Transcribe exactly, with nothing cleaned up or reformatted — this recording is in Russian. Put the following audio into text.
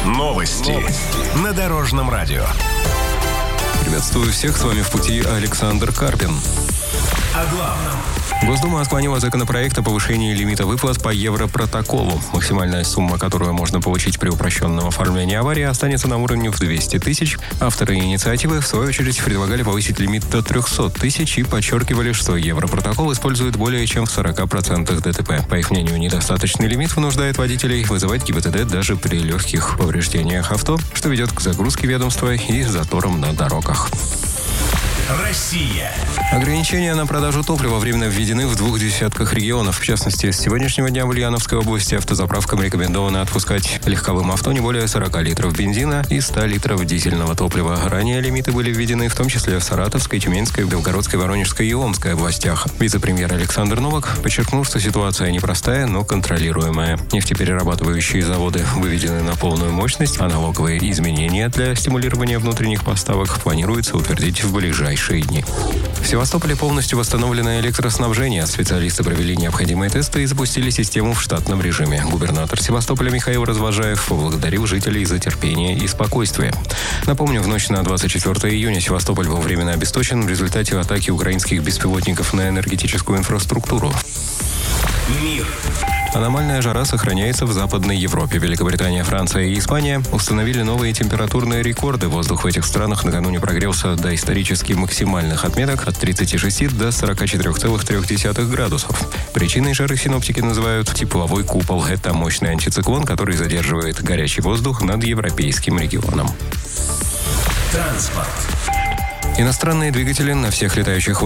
Новости на Дорожном радио. Приветствую всех, с вами в пути Александр Карпин. О главном. Госдума отклонила законопроект о повышении лимита выплат по Европротоколу. Максимальная сумма, которую можно получить при упрощенном оформлении аварии, останется на уровне в двести тысяч. Авторы инициативы, в свою очередь, предлагали повысить лимит до триста тысяч и подчеркивали, что Европротокол использует более чем в сорока процентах ДТП. По их мнению, недостаточный лимит вынуждает водителей вызывать ГИБДД даже при легких повреждениях авто, что ведет к загрузке ведомства и заторам на дорогах. Россия. Ограничения на продажу топлива временно введены в двух десятках регионов. В частности, с сегодняшнего дня в Ульяновской области автозаправкам рекомендовано отпускать легковым авто не более сорока литров бензина и ста литров дизельного топлива. Ранее лимиты были введены в том числе в Саратовской, Тюменской, Белгородской, Воронежской и Омской областях. Вице-премьер Александр Новак подчеркнул, что ситуация непростая, но контролируемая. Нефтеперерабатывающие заводы выведены на полную мощность, а налоговые изменения для стимулирования внутренних поставок планируется утвердить в ближайшие дни. В Севастополе полностью восстановлено электроснабжение. Специалисты провели необходимые тесты и запустили систему в штатном режиме. Губернатор Севастополя Михаил Развожаев поблагодарил жителей за терпение и спокойствие. Напомню, в ночь на двадцать четвёртое июня Севастополь был временно обесточен в результате атаки украинских беспилотников на энергетическую инфраструктуру. Мир. Аномальная жара сохраняется в Западной Европе. Великобритания, Франция и Испания установили новые температурные рекорды. Воздух в этих странах накануне прогрелся до исторически максимальных отметок от тридцати шести до сорока четырёх целых трёх десятых градусов. Причиной жары синоптики называют тепловой купол. Это мощный антициклон, который задерживает горячий воздух над европейским регионом. Транспорт. Иностранные двигатели на всех летающих